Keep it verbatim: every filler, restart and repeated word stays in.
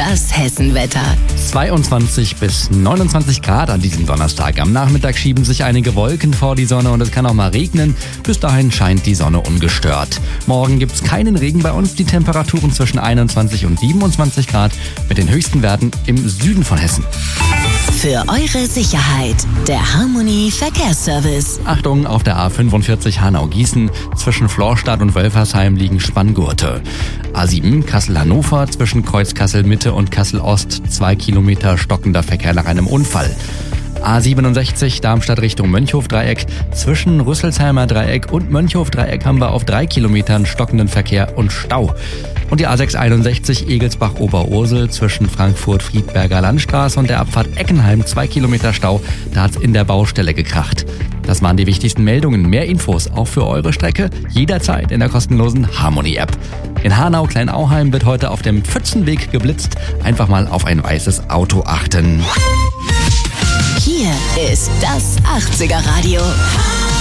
Das Hessenwetter. zweiundzwanzig bis neunundzwanzig Grad an diesem Donnerstag. Am Nachmittag schieben sich einige Wolken vor die Sonne und es kann auch mal regnen. Bis dahin scheint die Sonne ungestört. Morgen gibt es keinen Regen bei uns. Die Temperaturen zwischen einundzwanzig und siebenundzwanzig Grad mit den höchsten Werten im Süden von Hessen. Für eure Sicherheit, der Harmony Verkehrsservice. Achtung, auf der A fünfundvierzig Hanau-Gießen. Zwischen Florstadt und Wölfersheim liegen Spanngurte. A sieben Kassel-Hannover zwischen Kreuz-Kassel-Mitte und Kassel-Ost. Zwei Kilometer stockender Verkehr nach einem Unfall. A siebenundsechzig Darmstadt Richtung Mönchhof-Dreieck. Zwischen Rüsselsheimer Dreieck und Mönchhof-Dreieck haben wir auf drei Kilometern stockenden Verkehr und Stau. Und die A sechshunderteinundsechzig Egelsbach-Oberursel zwischen Frankfurt-Friedberger Landstraße und der Abfahrt Eckenheim. Zwei Kilometer Stau, da hat's in der Baustelle gekracht. Das waren die wichtigsten Meldungen. Mehr Infos auch für eure Strecke jederzeit in der kostenlosen Harmony-App. In Hanau-Kleinauheim wird heute auf dem Pfützenweg geblitzt. Einfach mal auf ein weißes Auto achten. Hier ist das achtziger Radio.